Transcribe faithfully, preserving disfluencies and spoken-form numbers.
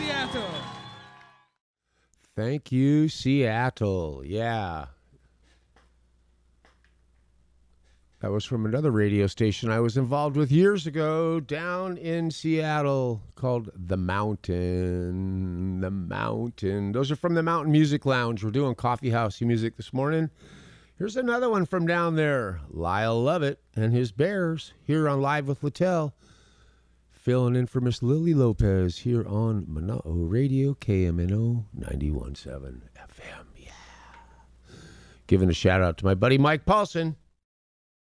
Seattle. Thank you, Seattle. Yeah. That was from another radio station I was involved with years ago down in Seattle called The Mountain. The Mountain. Those are from the Mountain Music Lounge. We're doing coffee housey music this morning. Here's another one from down there. Lyle Lovett and his Bears here on Live with Littell. Filling in for Miss Lily Lopez here on Mana'o Radio, K M N O ninety-one point seven F M. Yeah. Giving a shout out to my buddy Mike Paulson.